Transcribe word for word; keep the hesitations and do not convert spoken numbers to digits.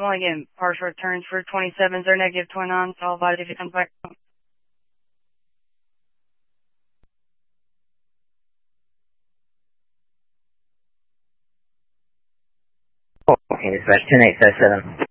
decimal again. Partial returns for twenty-sevens are negative twenty-nine, followed by if it comes back. Okay, dispatch ten eight seven seven.